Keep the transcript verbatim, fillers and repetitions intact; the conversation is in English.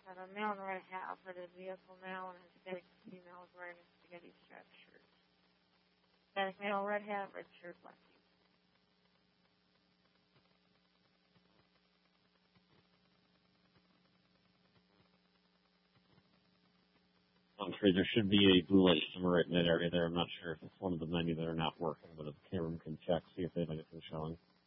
got a male in a red hat operated vehicle male and a Hispanic female is wearing a spaghetti strap shirt. Hispanic male, red hat, red shirt, black jeans. I'm sure there should be a blue light somewhere right in that area there. I'm not sure if it's one of the many that are not working, but if Cameron can check, see if they have anything showing.